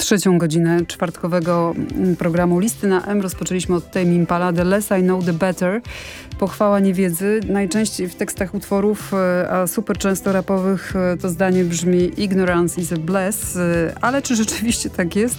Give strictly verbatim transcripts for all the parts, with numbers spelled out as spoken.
trzecią godzinę czwartkowego programu Listy na M rozpoczęliśmy od Tame Impala, The Less I Know The Better. Pochwała niewiedzy. Najczęściej w tekstach utworów, a super często rapowych, to zdanie brzmi Ignorance is a bless. Ale czy rzeczywiście tak jest?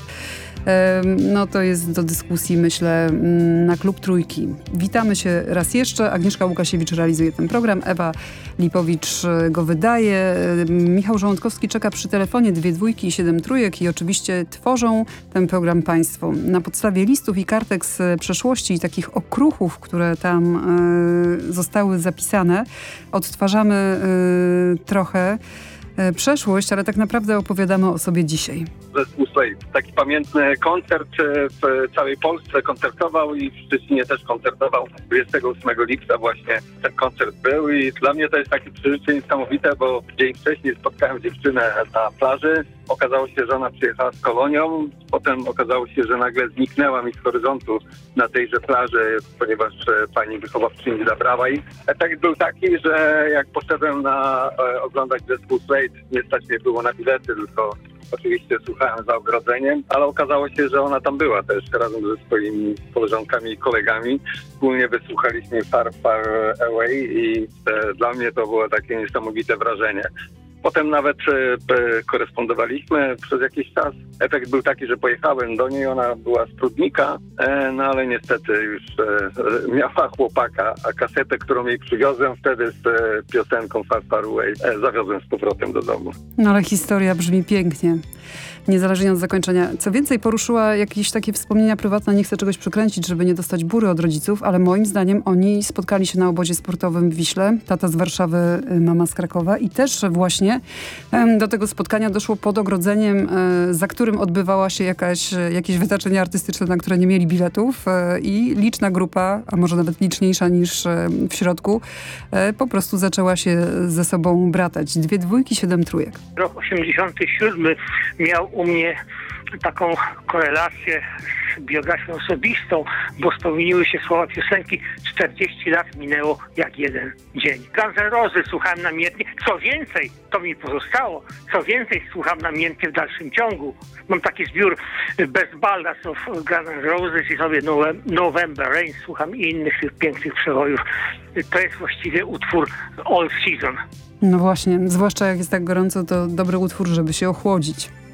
No to jest do dyskusji, myślę, na Klub Trójki. Witamy się raz jeszcze. Agnieszka Łukasiewicz realizuje ten program. Ewa Lipowicz go wydaje. Michał Żołądkowski czeka przy telefonie. Dwie dwójki i siedem trójek i oczywiście tworzą ten program państwo. Na podstawie listów i kartek z przeszłości i takich okruchów, które tam y, zostały zapisane, odtwarzamy y, trochę przeszłość, ale tak naprawdę opowiadamy o sobie dzisiaj. Zespół Slade. Taki pamiętny koncert w całej Polsce koncertował i w Szczecinie też koncertował. dwudziestego ósmego lipca właśnie ten koncert był i dla mnie to jest takie przeżycie niesamowite, bo dzień wcześniej spotkałem dziewczynę na plaży. Okazało się, że ona przyjechała z kolonią. Potem okazało się, że nagle zniknęła mi z horyzontu na tejże plaży, ponieważ pani wychowawczyni zabrała ich. Efekt był taki, że jak poszedłem na e, oglądać zespół Slade, nie stać mnie było na bilety, tylko oczywiście słuchałem za ogrodzeniem, ale okazało się, że ona tam była też razem ze swoimi koleżankami i kolegami. Wspólnie wysłuchaliśmy Far, Far Away i e, dla mnie to było takie niesamowite wrażenie. Potem nawet e, korespondowaliśmy przez jakiś czas. Efekt był taki, że pojechałem do niej, ona była z Prudnika, e, no ale niestety już e, miała chłopaka, a kasetę, którą jej przywiozłem wtedy z e, piosenką Far Far Away, e, zawiozłem z powrotem do domu. No ale historia brzmi pięknie, niezależnie od zakończenia. Co więcej, poruszyła jakieś takie wspomnienia prywatne, nie chcę czegoś przykręcić, żeby nie dostać bury od rodziców, ale moim zdaniem oni spotkali się na obozie sportowym w Wiśle, tata z Warszawy, mama z Krakowa i też właśnie do tego spotkania doszło pod ogrodzeniem, za którym odbywała się jakaś, jakieś wydarzenia artystyczne, na które nie mieli biletów i liczna grupa, a może nawet liczniejsza niż w środku, po prostu zaczęła się ze sobą bratać. Dwie dwójki, siedem trójek. Rok osiemdziesiąty siódmy miał u mnie taką korelację z biografią osobistą, bo spełniły się słowa piosenki czterdzieści lat minęło jak jeden dzień. Guns N' Roses słuchałem namiętnie. Co więcej, to mi pozostało. Co więcej, słucham namiętnie w dalszym ciągu. Mam taki zbiór Best Ballads of Guns N' Roses i sobie November Rain słucham i innych tych pięknych przewojów. To jest właściwie utwór All Season. No właśnie, zwłaszcza jak jest tak gorąco, to dobry utwór, żeby się ochłodzić.